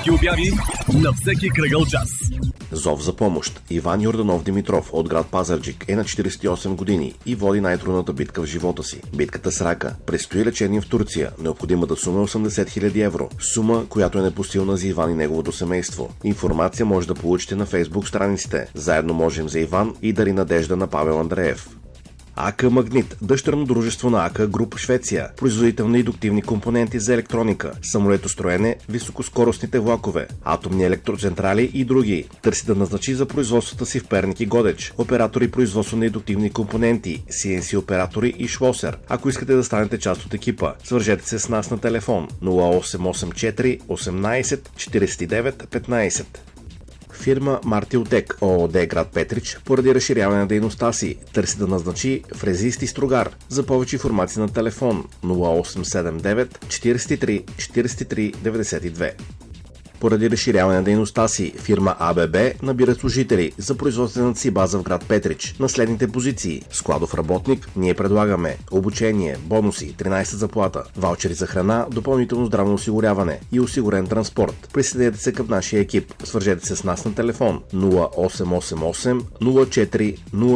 Малки обяви на всеки кръгъл час. Зов за помощ. Иван Йорданов Димитров от град Пазарджик е на 48 години и води най-трудната битка в живота си. Битката с рака. Предстои лечение в Турция. Необходимата сума е 80 000 евро. Сума, която е непосилна за Иван и неговото семейство. Информация може да получите на Фейсбук страниците Заедно можем за Иван и Дари надежда на Павел Андреев. АК Магнит, дъщерно дружество на АК Груп Швеция, производител на индуктивни компоненти за електроника, самолетостроене, високоскоростните влакове, атомни електроцентрали и други. Търси да назначи за производствата си в Перник и Годеч, оператори производство на индуктивни компоненти, CNC оператори и шлосер. Ако искате да станете част от екипа, свържете се с нас на телефон 0884 18 49 15. Фирма Мартилтек ООД град Петрич поради разширяване на дейността си търси да назначи фрезист и стругар. За повече информация на телефон 0879 43 43 92. Поради разширяване на дейността си, фирма АББ набира служители за производствената си база в град Петрич. На следните позиции: складов работник, ние предлагаме обучение, бонуси, 13 заплата, ваучери за храна, допълнително здравно осигуряване и осигурен транспорт. Присъединете се към нашия екип. Свържете се с нас на телефон 0888 04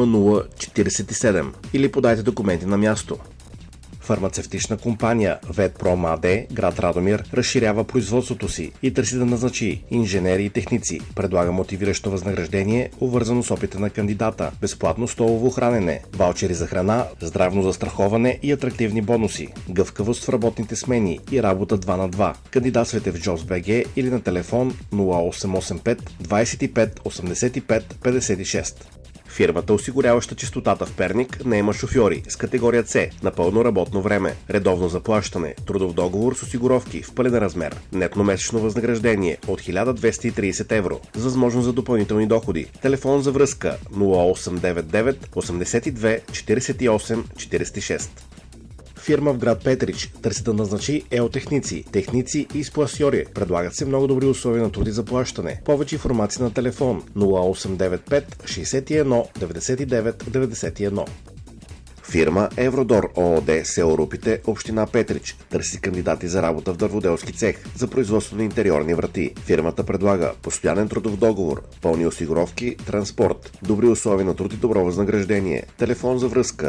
0047 или подайте документи на място. Фармацевтична компания Ветпром АД, град Радомир, разширява производството си и търси да назначи инженери и техници. Предлага мотивиращо възнаграждение, обвързано с опита на кандидата, безплатно столово хранене, ваучери за храна, здравно застраховане и атрактивни бонуси, гъвкавост в работните смени и работа 2 на 2. Кандидатствайте в JobsBG или на телефон 0885 25 85 56. Фирмата, осигуряваща чистотата в Перник, наема шофьори с категория С на пълно работно време, редовно заплащане, трудов договор с осигуровки в пълен размер, нетно месечно възнаграждение от 1230 евро, с възможност за допълнителни доходи. Телефон за връзка 0899 82 48 46. Фирма в град Петрич търси да назначи еотехници, техници и спласьори. Предлагат се много добри условия на труд и заплащане. Повече информация на телефон 0895 61 99 91. Фирма Евродор ООД, село Рупите, община Петрич, търси кандидати за работа в дърводелски цех за производство на интериорни врати. Фирмата предлага постоянен трудов договор, пълни осигуровки, транспорт, добри условия на труд и добро възнаграждение. Телефон за връзка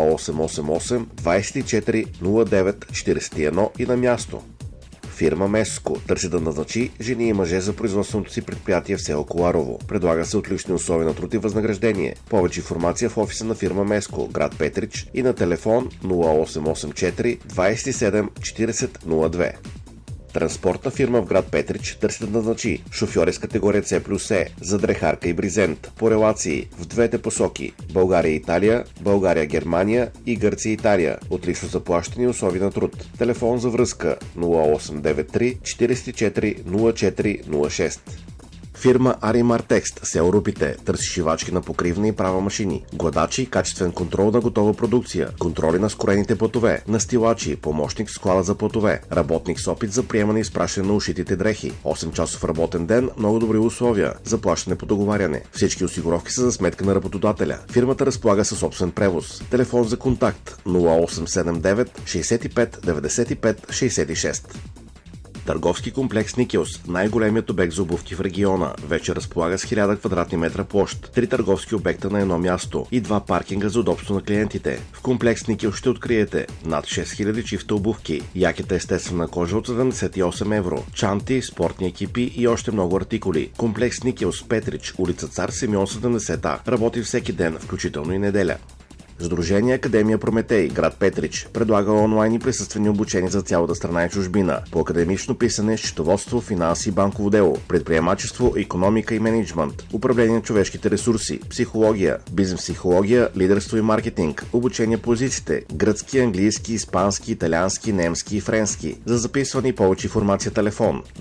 0888 24 09 41 и на място. Фирма Меско търси да назначи жени и мъже за производственото си предприятие в село Коларово. Предлага се отлични условия на труд и възнаграждение. Повече информация в офиса на фирма Меско, град Петрич и на телефон 0884 27 40 02. Транспортна фирма в град Петрич търси да назначи шофьори с категория С плюс Е за дрехарка и бризент по релации в двете посоки България-Италия, България-Германия и Гърция-Италия. Отлично заплащане и условия на труд. Телефон за връзка 0893 44 04 06. Фирма Аримар Текст, село Рупите, търси шивачки на покривна и права машини, гладачи, качествен контрол на готова продукция, контроли на скорените платове, настилачи, помощник в склада за платове, работник с опит за приемане и изпращане на ушитите дрехи, 8 часов работен ден, много добри условия, заплащане по договаряне. Всички осигуровки са за сметка на работодателя. Фирмата разполага със собствен превоз. Телефон за контакт 0879 65 95 66. Търговски комплекс Никелс, най-големият обект за обувки в региона, вече разполага с 1000 квадратни метра площ, 3 търговски обекта на едно място и 2 паркинга за удобство на клиентите. В комплекс Никелс ще откриете над 6000 чифта обувки, якета естествена кожа от 78 евро, чанти, спортни екипи и още много артикули. Комплекс Никелс, Петрич, улица Цар Симеон 70А, работи всеки ден, включително и неделя. Сдружение Академия Прометей, град Петрич, предлага онлайн и присъствени обучения за цялата страна и чужбина по академично писане, счетоводство, финанси и банково дело, предприемачество, икономика и мениджмънт, управление на човешките ресурси, психология, бизнес психология, лидерство и маркетинг, обучение по езиците, гръцки, английски, испански, италиански, немски и френски. За записване и повече информация телефон